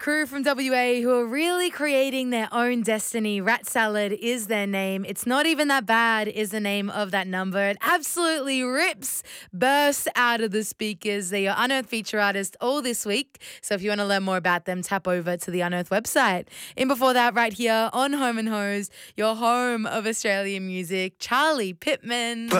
crew from WA who are really creating their own destiny. Rat Salad is their name. It's Not Even That Bad is the name of that number. It absolutely bursts out of the speakers. They are Unearthed feature artists all this week. So if you want to learn more about them, tap over to the Unearthed website. In before that, right here on Home and Hose, your home of Australian music, Charlie Pittman.